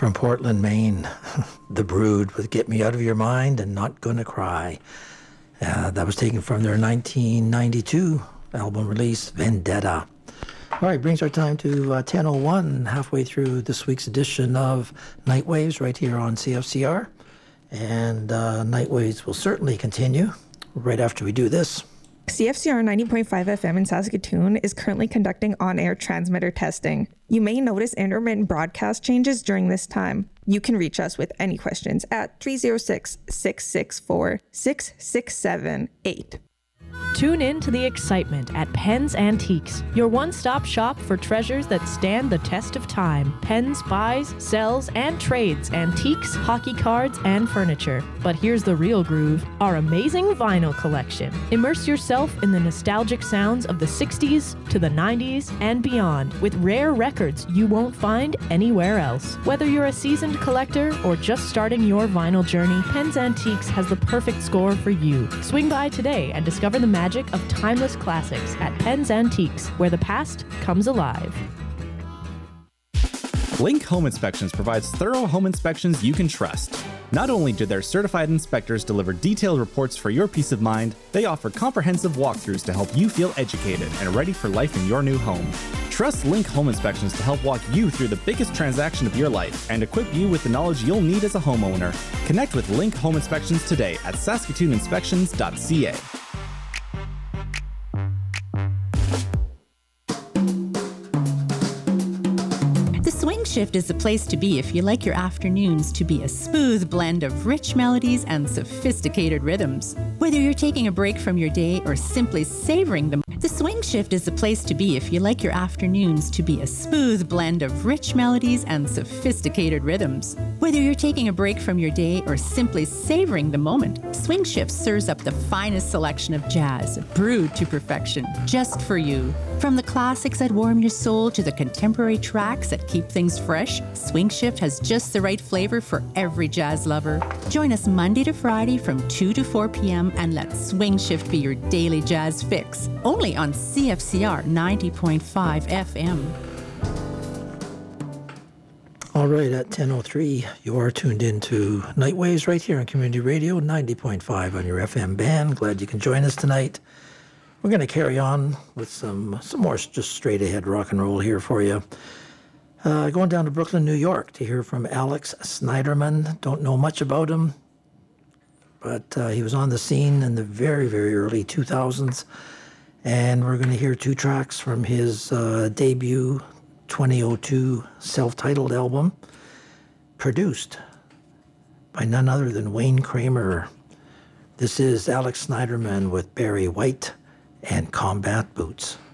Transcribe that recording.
From Portland, Maine, The Brood with Get Me Out of Your Mind and Not Gonna Cry. That was taken from their 1992 album release, Vendetta. All right, brings our time to 10:01, halfway through this week's edition of Nightwaves right here on CFCR. And Nightwaves will certainly continue right after we do this. CFCR 90.5 FM in Saskatoon is currently conducting on-air transmitter testing. You may notice intermittent broadcast changes during this time. You can reach us with any questions at 306-664-6678. Tune in to the excitement at Penn's Antiques, your one-stop shop for treasures that stand the test of time. Penn's buys, sells, and trades antiques, hockey cards, and furniture. But here's the real groove, our amazing vinyl collection. Immerse yourself in the nostalgic sounds of the 60s to the 90s and beyond with rare records you won't find anywhere else. Whether you're a seasoned collector or just starting your vinyl journey, Penn's Antiques has the perfect score for you. Swing by today and discover the magic of timeless classics at Penn's Antiques, where the past comes alive. Link Home Inspections provides thorough home inspections you can trust. Not only do their certified inspectors deliver detailed reports for your peace of mind, they offer comprehensive walkthroughs to help you feel educated and ready for life in your new home. Trust Link Home Inspections to help walk you through the biggest transaction of your life and equip you with the knowledge you'll need as a homeowner. Connect with Link Home Inspections today at saskatooninspections.ca. Swing Shift is the place to be if you like your afternoons to be a smooth blend of rich melodies and sophisticated rhythms. Whether you're taking a break from your day or simply savoring them, the Swing Shift is the place to be if you like your afternoons to be a smooth blend of rich melodies and sophisticated rhythms. Whether you're taking a break from your day or simply savoring the moment, Swing Shift serves up the finest selection of jazz, brewed to perfection, just for you. From the classics that warm your soul to the contemporary tracks that keep things fresh, Swing Shift has just the right flavor for every jazz lover. Join us Monday to Friday from 2 to 4 p.m. and let Swing Shift be your daily jazz fix. Only on CFCR 90.5 FM. All right, at 10:03, you are tuned into Nightwaves right here on Community Radio 90.5 on your FM band. Glad you can join us tonight. We're going to carry on with some more just straight ahead rock and roll here for you. Going down to Brooklyn, New York to hear from Alex Snyderman. Don't know much about him, but he was on the scene in the very, very early 2000s. And we're going to hear two tracks from his debut 2002 self-titled album, produced by none other than Wayne Kramer. This is Alex Snyderman with Barry White and Combat Boots.